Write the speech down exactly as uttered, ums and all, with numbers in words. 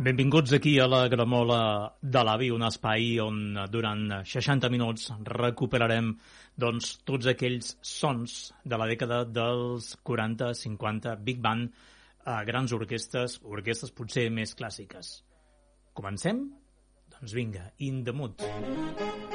Benvinguts aquí a la Gramola de l'Avi, un espai on durant seixanta minuts recuperarem doncs, tots aquells sons de la dècada dels quaranta cinquanta, Big Band, a grans orquestres, orquestres potser més clàssiques. Comencem? Doncs vinga, In the Mood.